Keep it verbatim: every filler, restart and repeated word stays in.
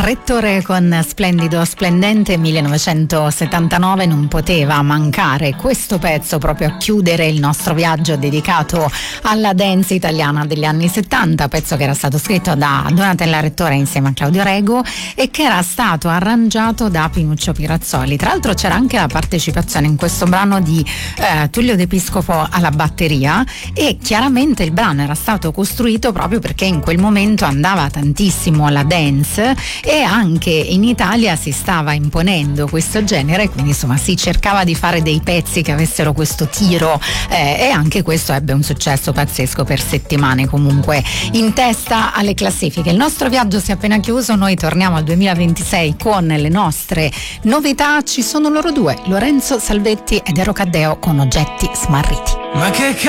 Rettore con Splendido Splendente millenovecentosettantanove. Non poteva mancare questo pezzo proprio a chiudere il nostro viaggio dedicato alla dance italiana degli anni settanta, pezzo che era stato scritto da Donatella Rettore insieme a Claudio Rego e che era stato arrangiato da Pinuccio Pirazzoli. Tra l'altro c'era anche la partecipazione in questo brano di eh, Tullio De Piscopo alla batteria, e chiaramente il brano era stato costruito proprio perché in quel momento andava tantissimo la dance e anche in Italia si stava imponendo questo genere, quindi insomma si cercava di fare dei pezzi che avessero questo tiro eh, e anche questo ebbe un successo pazzesco per settimane comunque in testa alle classifiche. Il nostro viaggio si è appena chiuso, noi torniamo al duemilaventisei con le nostre novità. Ci sono loro due, Lorenzo Salvetti ed Ero Caddeo con Oggetti Smarriti. Ma che